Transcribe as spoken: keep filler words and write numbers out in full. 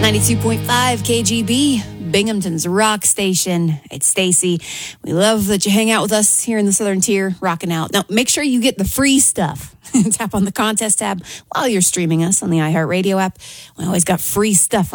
ninety-two point five K G B, Binghamton's rock station. It's Stacy. We love that you hang out with us here in the Southern Tier, rocking out. Now, make sure you get the free stuff. Tap on the contest tab while you're streaming us on the iHeartRadio app. We always got free stuff